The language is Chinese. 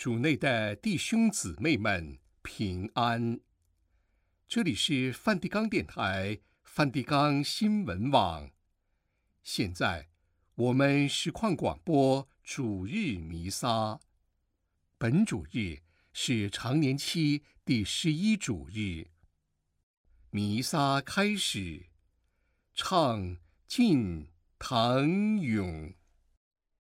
主内的弟兄姊妹们平安，这里是梵蒂冈电台、梵蒂冈新闻网。现在我们实况广播主日弥撒，本主日是常年期第11主日。弥撒开始，唱进唐咏。